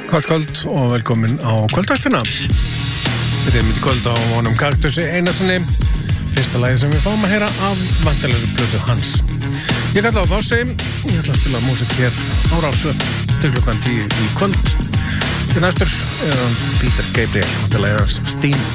Kvöld og velkomin á kvöldvaktina. Við erum í kvöld á honum Kaktusi Einarssoni. Fyrsta lagið sem við fáum að heyra af vandalegri plötu hans. Ég kalla á Þossi. Ég ætla að spila músík hér á Rás 2 til klukkan 10 í kvöld. Til næstur er hann Peter Gabriel, til lagið hans Steam.